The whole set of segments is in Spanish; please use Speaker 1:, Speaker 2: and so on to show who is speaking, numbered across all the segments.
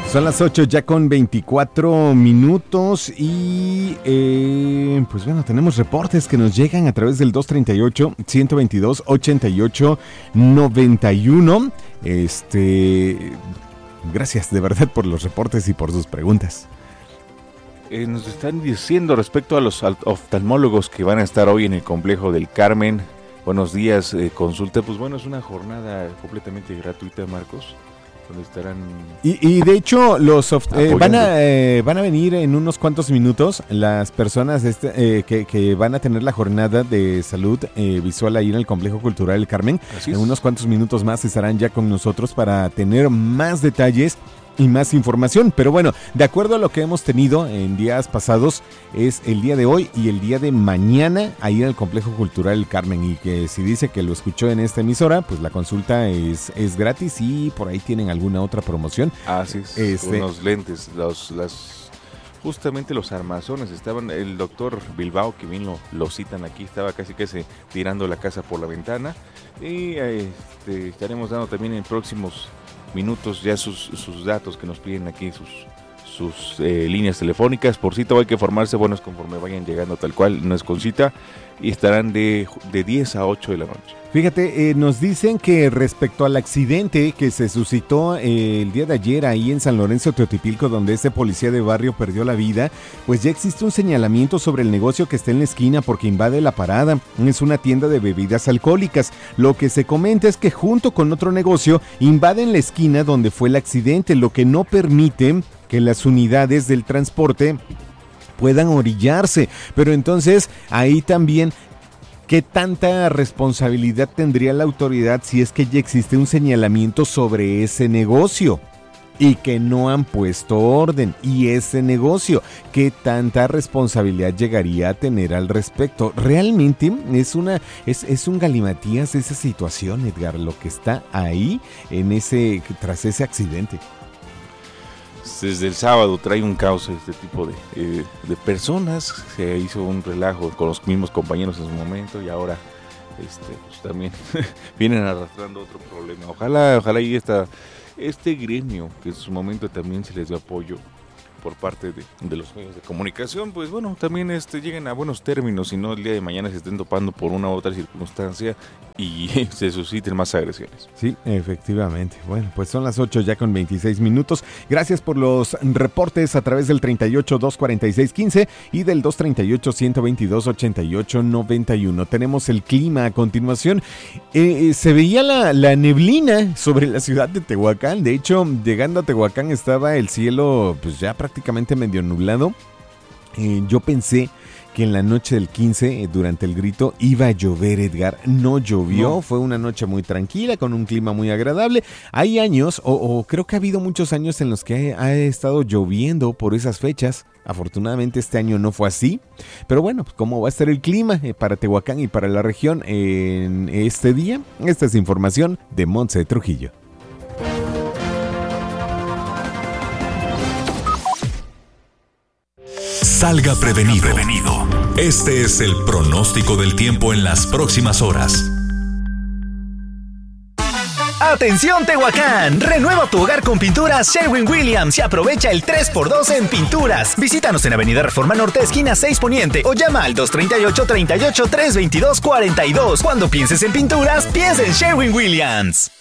Speaker 1: Son las 8 ya con 24 minutos y pues bueno, tenemos reportes que nos llegan a través del 238-122-8891. Gracias de verdad por los reportes y por sus preguntas.
Speaker 2: Nos están diciendo respecto a los oftalmólogos que van a estar hoy en el Complejo del Carmen. Buenos días, consulta. Pues bueno, es una jornada completamente gratuita, Marcos. Donde estarán
Speaker 1: y de hecho los van a venir en unos cuantos minutos las personas que van a tener la jornada de salud visual ahí en el Complejo Cultural del Carmen. En unos cuantos minutos más estarán ya con nosotros para tener más detalles y más información, pero bueno, de acuerdo a lo que hemos tenido en días pasados, es el día de hoy y el día de mañana ahí en el Complejo Cultural del Carmen, y que si dice que lo escuchó en esta emisora, pues la consulta es gratis y por ahí tienen alguna otra promoción.
Speaker 2: Así es, unos lentes, justamente los armazones, estaban, el doctor Bilbao, que bien lo citan aquí, estaba casi tirando la casa por la ventana, y estaremos dando también en próximos minutos ya sus datos que nos piden aquí, sus líneas telefónicas. Por cita hay que formarse, bueno, es conforme vayan llegando tal cual, no es con cita, y estarán de 10 a 8 de la noche.
Speaker 1: Fíjate, nos dicen que respecto al accidente que se suscitó el día de ayer ahí en San Lorenzo Teotipilco, donde ese policía de barrio perdió la vida, pues ya existe un señalamiento sobre el negocio que está en la esquina porque invade la parada. Es una tienda de bebidas alcohólicas. Lo que se comenta es que junto con otro negocio invaden la esquina donde fue el accidente, lo que no permite que las unidades del transporte puedan orillarse. Pero entonces ahí también, ¿qué tanta responsabilidad tendría la autoridad si es que ya existe un señalamiento sobre ese negocio y que no han puesto orden? Y ese negocio, ¿qué tanta responsabilidad llegaría a tener al respecto? Realmente es un galimatías esa situación, Edgar, lo que está ahí tras ese accidente.
Speaker 2: Desde el sábado trae un caos este tipo de personas. Se hizo un relajo con los mismos compañeros en su momento y ahora pues también vienen arrastrando otro problema. Ojalá y este gremio, que en su momento también se les dio apoyo por parte de los medios de comunicación, pues bueno, también lleguen a buenos términos y no el día de mañana se estén topando por una u otra circunstancia y se susciten más agresiones.
Speaker 1: Sí, efectivamente. Bueno, pues son las 8 ya con 26 minutos. Gracias por los reportes a través del 38-246-15 y del 238-122-8891. Tenemos el clima a continuación. Se veía la neblina sobre la ciudad de Tehuacán. De hecho, llegando a Tehuacán estaba el cielo pues ya prácticamente medio nublado. Yo pensé que en la noche del 15, durante el grito, iba a llover, Edgar. No llovió, no. Fue una noche muy tranquila, con un clima muy agradable. Hay años, o creo que ha habido muchos años en los que ha estado lloviendo por esas fechas. Afortunadamente este año no fue así. Pero bueno, pues ¿cómo va a estar el clima para Tehuacán y para la región en este día? Esta es información de Montse Trujillo.
Speaker 3: Salga prevenido. Este es el pronóstico del tiempo en las próximas horas.
Speaker 4: ¡Atención Tehuacán! Renueva tu hogar con Pinturas Sherwin-Williams y aprovecha el 3x2 en pinturas. Visítanos en Avenida Reforma Norte, esquina 6 Poniente, o llama al 238-322-42. Cuando pienses en pinturas, piensa en Sherwin-Williams.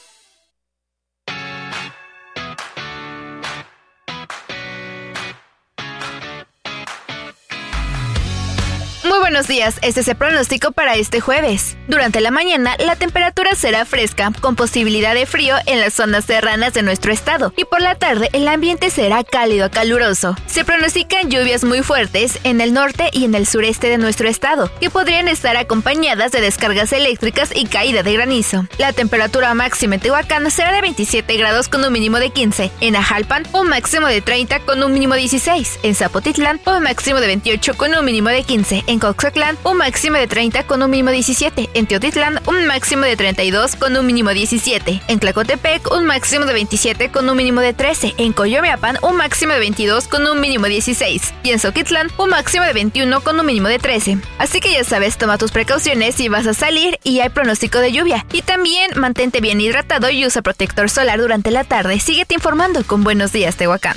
Speaker 5: Muy buenos días, este es el pronóstico para este jueves. Durante la mañana, la temperatura será fresca, con posibilidad de frío en las zonas serranas de nuestro estado, y por la tarde el ambiente será cálido a caluroso. Se pronostican lluvias muy fuertes en el norte y en el sureste de nuestro estado, que podrían estar acompañadas de descargas eléctricas y caída de granizo. La temperatura máxima en Tehuacán será de 27 grados con un mínimo de 15, en Ajalpan un máximo de 30 con un mínimo de 16, en Zapotitlán un máximo de 28 con un mínimo de 15, en Cocula Oxatlán, un máximo de 30 con un mínimo 17. En Teotitlán, un máximo de 32 con un mínimo 17. En Tlacotepec, un máximo de 27 con un mínimo de 13. En Coyomeapan, un máximo de 22 con un mínimo de 16. Y en Zoquitlán, un máximo de 21 con un mínimo de 13. Así que ya sabes, toma tus precauciones si vas a salir y hay pronóstico de lluvia. Y también mantente bien hidratado y usa protector solar durante la tarde. Síguete informando con Buenos Días, Tehuacán.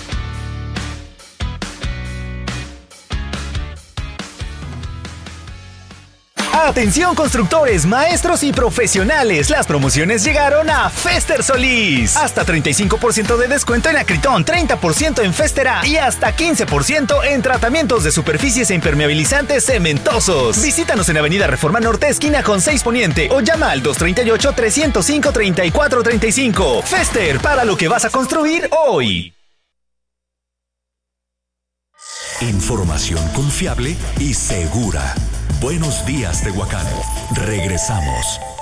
Speaker 4: Atención constructores, maestros y profesionales, las promociones llegaron a Fester Solís. Hasta 35% de descuento en Acritón, 30% en Festera y hasta 15% en tratamientos de superficies e impermeabilizantes cementosos. Visítanos en Avenida Reforma Norte, esquina con 6 Poniente o llama al 238-305-3435. Fester, para lo que vas a construir hoy.
Speaker 3: Información confiable y segura. Buenos días, Tehuacán. Regresamos.